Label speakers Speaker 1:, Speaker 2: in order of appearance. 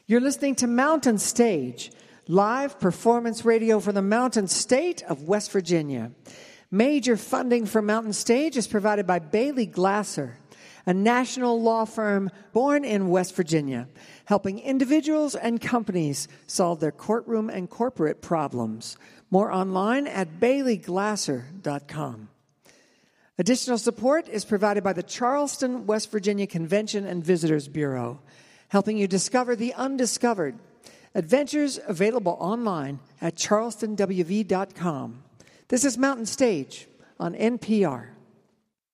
Speaker 1: You're listening to Mountain Stage, live performance radio for the Mountain State of West Virginia. Major funding for Mountain Stage is provided by Bailey Glasser, a national law firm born in West Virginia, helping individuals and companies solve their courtroom and corporate problems. More online at baileyglasser.com. Additional support is provided by the Charleston, West Virginia Convention and Visitors Bureau, helping you discover the undiscovered. Adventures available online at charlestonwv.com. This is Mountain Stage on NPR.